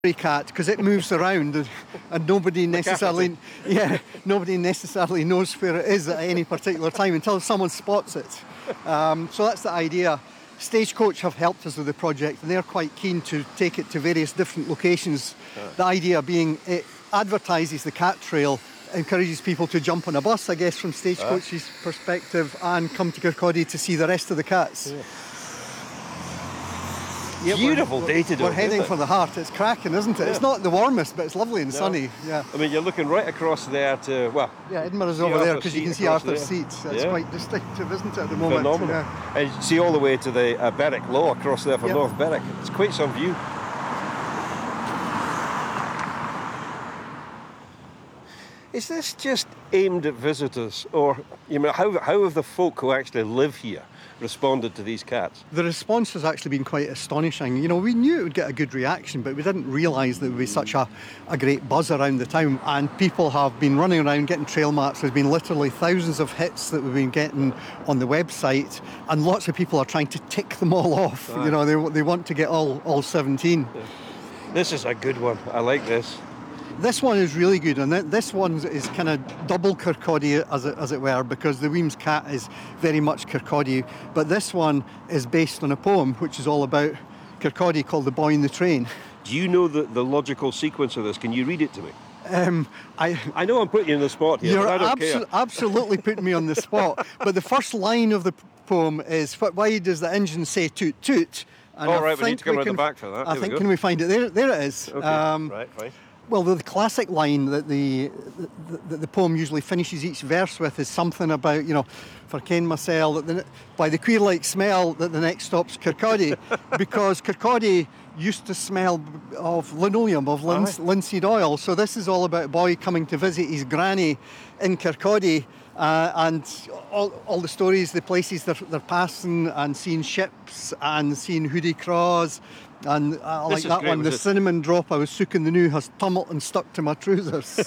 cat because it moves around and nobody necessarily knows where it is at any particular time until someone spots it. So that's the idea. Stagecoach have helped us with the project and they're quite keen to take it to various different locations. The idea being it advertises the cat trail, encourages people to jump on a bus, I guess, from Stagecoach's perspective, and come to Kirkcaldy to see the rest of the cats. Yeah. Yeah, beautiful day to do. We're heading for the Heart. It's cracking, isn't it? Yeah. It's not the warmest, but it's lovely and sunny. Yeah. I mean, you're looking right across there to, well... Yeah, Edinburgh's over there because you can see Arthur's Seat. It's quite distinctive, isn't it, at the moment? Phenomenal. Yeah. And you see all the way to the Berwick Law across there from North Berwick. It's quite some view. Is this just aimed at visitors, or how have the folk who actually live here responded to these cats? The response has actually been quite astonishing. We knew it would get a good reaction, but we didn't realise that it would be such a great buzz around the town. And people have been running around getting trail maps. There's been literally thousands of hits that we've been getting on the website, and lots of people are trying to tick them all off. Right. They want to get all 17. Yeah. This is a good one. I like this. This one is really good, and this one is kind of double Kirkcaldy, as it were, because the Weems cat is very much Kirkcaldy, but this one is based on a poem which is all about Kirkcaldy called The Boy in the Train. Do you know the logical sequence of this? Can you read it to me? I know I'm putting you on the spot here, but I don't care. Absolutely putting me on the spot, but the first line of the poem is, why does the engine say toot toot? And we need to come around the back for that. Can we find it? There it is. Okay. Right, fine. Well, the classic line that the poem usually finishes each verse with is something about, for Ken Marcel, that by the queer-like smell that the next stop's Kirkcaldy, because Kirkcaldy used to smell of linoleum, of linseed oil. So this is all about a boy coming to visit his granny in Kirkcaldy, and all the stories, the places they're passing, and seeing ships and seeing hoodie craws. And I like that one. The cinnamon drop I was soaking the new has tumbled and stuck to my trousers.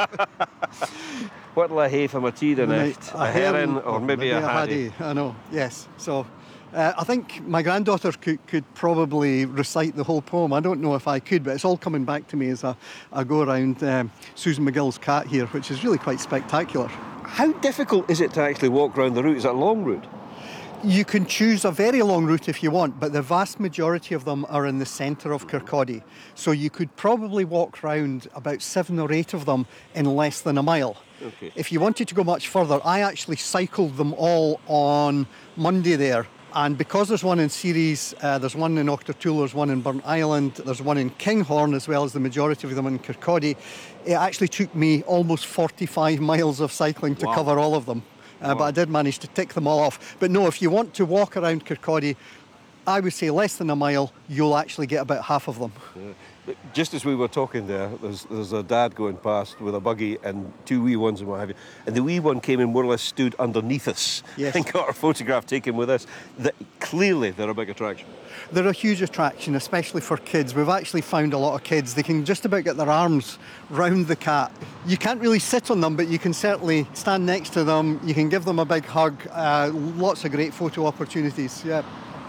What'll I hae for my tea tonight? A herring or maybe a haddie? I know, yes. So I think my granddaughter could probably recite the whole poem. I don't know if I could, but it's all coming back to me as I go around Susan McGill's cat here, which is really quite spectacular. How difficult is it to actually walk around the route? Is it a long route? You can choose a very long route if you want, but the vast majority of them are in the centre of Kirkcaldy. So you could probably walk round about 7 or 8 of them in less than a mile. Okay. If you wanted to go much further, I actually cycled them all on Monday there. And because there's one in Ceres, there's one in Auchtertool, there's one in Burnt Island, there's one in Kinghorn, as well as the majority of them in Kirkcaldy, it actually took me almost 45 miles of cycling to cover all of them. But I did manage to tick them all off. But no, if you want to walk around Kirkcaldy, I would say less than a mile, you'll actually get about half of them. Yeah. Just as we were talking there, there's a dad going past with a buggy and 2 wee ones and what have you. And the wee one came and more or less stood underneath us and got our photograph taken with us. Clearly, they're a big attraction. They're a huge attraction, especially for kids. We've actually found a lot of kids, they can just about get their arms round the cat. You can't really sit on them, but you can certainly stand next to them. You can give them a big hug. Lots of great photo opportunities, yeah.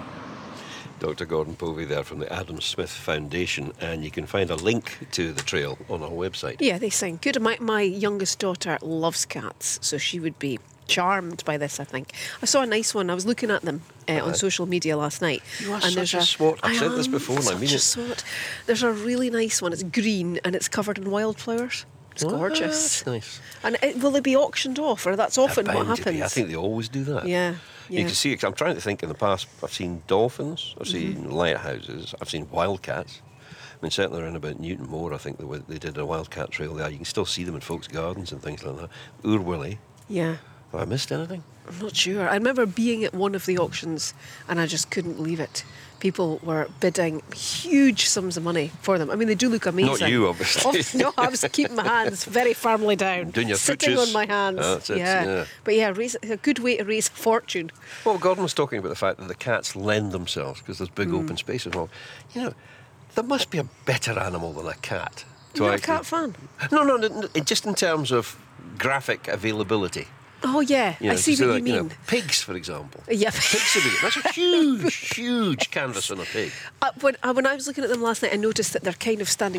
Dr. Gordon Povey there from the Adam Smith Foundation, and you can find a link to the trail on our website. Yeah, they sound good. My youngest daughter loves cats, so she would be charmed by this, I think. I saw a nice one. I was looking at them on social media last night. You are such a swot. I've said this before, and I mean it. Swot. There's a really nice one. It's green and it's covered in wildflowers. It's gorgeous. That's nice. And will they be auctioned off, or that's often what happens? I think they always do that. Yeah. You can see, I'm trying to think in the past, I've seen dolphins, I've seen lighthouses, I've seen wildcats. I mean, certainly around about Newton Moor, I think they did a wildcat trail there. You can still see them in folks' gardens and things like that. Urwilly. Yeah. Have I missed anything? I'm not sure. I remember being at one of the auctions and I just couldn't believe it. People were bidding huge sums of money for them. I mean, they do look amazing. Not you, obviously. No, I was keeping my hands very firmly down. Doing your sitting futures. on my hands. That's it, yeah. But yeah, a good way to raise a fortune. Well, Gordon was talking about the fact that the cats lend themselves because there's big open spaces. Well, there must be a better animal than a cat. You're not a cat fan? No, just in terms of graphic availability. Oh, yeah. You know, I see so what like, you know, mean. pigs, for example. Yeah. Pigs are big. That's a huge, huge canvas on a pig. When I was looking at them last night, I noticed that they're kind of standing